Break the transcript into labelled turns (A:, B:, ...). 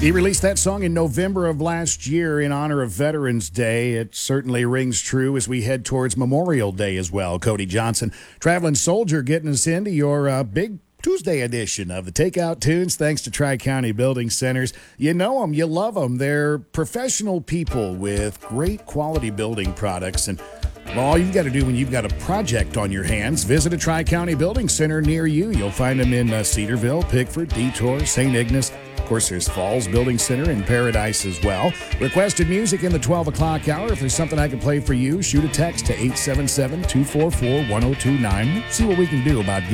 A: He released that song in November of last year in honor of Veterans Day. It certainly rings true as we head towards Memorial Day as well. Cody Johnson, Traveling Soldier, getting us into your big Tuesday edition of the Takeout Tunes, thanks to Tri-County Building Centers. You know them, you love them. They're professional people with great quality building products. And all you've got to do when you've got a project on your hands, visit a Tri-County Building Center near you. You'll find them in Cedarville, Pickford, Detour, St. Ignace. Of course, there's Falls Building Center in Paradise as well. Requested music in the 12 o'clock hour. If there's something I can play for you, shoot a text to 877-244-1029. See what we can do about